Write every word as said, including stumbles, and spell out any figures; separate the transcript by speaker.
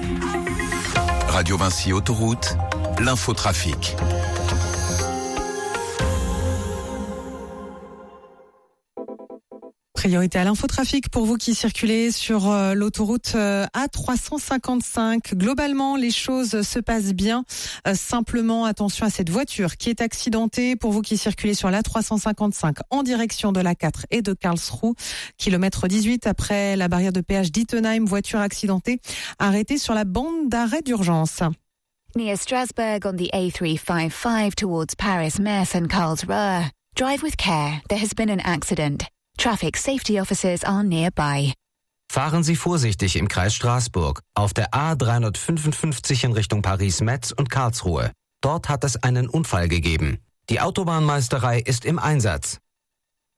Speaker 1: Radio Vinci Autoroute, l'infotrafic.
Speaker 2: Priorité à l'infotrafic pour vous qui circulez sur euh, l'autoroute euh, A trois cent cinquante-cinq. Globalement, les choses se passent bien. Euh, simplement, attention à cette voiture qui est accidentée. Pour vous qui circulez sur l'A trois cent cinquante-cinq en direction de l'A quatre et de Karlsruhe, kilomètre dix-huit après la barrière de péage d'Ittenheim, voiture accidentée arrêtée sur la bande d'arrêt d'urgence.
Speaker 3: Near Strasbourg on the A three fifty-five towards Paris, Metz and Karlsruhe. Drive with care. There has been an accident. Traffic safety officers are nearby.
Speaker 4: Fahren Sie vorsichtig im Kreis Straßburg auf der A dreihundertfünfundfünfzig in Richtung Paris, Metz und Karlsruhe. Dort hat es einen Unfall gegeben. Die Autobahnmeisterei ist im Einsatz.